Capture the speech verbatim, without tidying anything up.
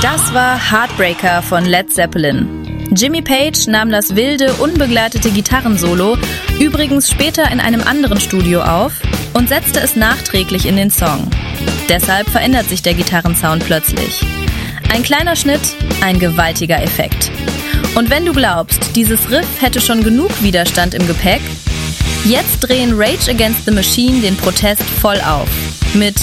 Das war Heartbreaker von Led Zeppelin. Jimmy Page nahm das wilde, unbegleitete Gitarrensolo übrigens später in einem anderen Studio auf und setzte es nachträglich in den Song. Deshalb verändert sich der Gitarrensound plötzlich. Ein kleiner Schnitt, ein gewaltiger Effekt. Und wenn du glaubst, dieses Riff hätte schon genug Widerstand im Gepäck, jetzt drehen Rage Against the Machine den Protest voll auf. Mit